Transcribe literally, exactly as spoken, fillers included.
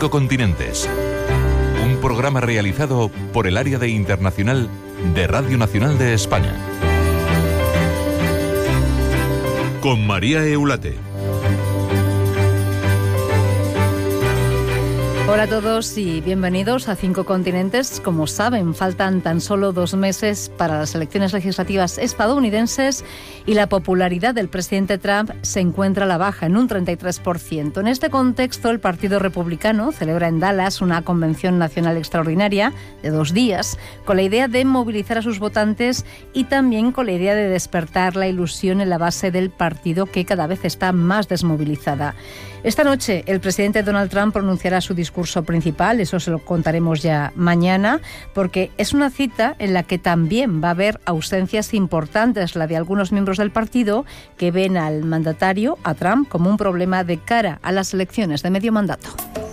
cinco continentes. Un programa realizado por el área de internacional de Radio Nacional de España. Con María Eulate. Hola a todos y bienvenidos a Cinco Continentes. Como saben, faltan tan solo dos meses para las elecciones legislativas estadounidenses y la popularidad del presidente Trump se encuentra a la baja, en un treinta y tres por ciento. En este contexto, el Partido Republicano celebra en Dallas una convención nacional extraordinaria de dos días con la idea de movilizar a sus votantes y también con la idea de despertar la ilusión en la base del partido, que cada vez está más desmovilizada. Esta noche, el presidente Donald Trump pronunciará su discurso principal, eso se lo contaremos ya mañana, porque es una cita en la que también va a haber ausencias importantes, la de algunos miembros del partido que ven al mandatario, a Trump, como un problema de cara a las elecciones de medio mandato.